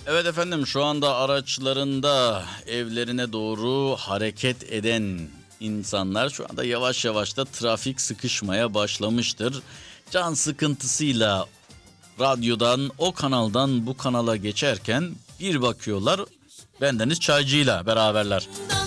Evet efendim, şu anda araçlarında evlerine doğru hareket eden insanlar şu anda yavaş yavaş da trafik sıkışmaya başlamıştır. Can sıkıntısıyla radyodan o kanaldan bu kanala geçerken bir bakıyorlar bendeniz çaycıyla beraberler.